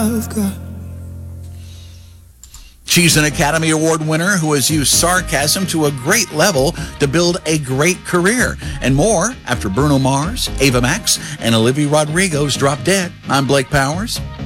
She's an Academy Award winner who has used sarcasm to a great level to build a great career. And more after Bruno Mars, Ava Max, and Olivia Rodrigo's Drop Dead. I'm Blake Powers.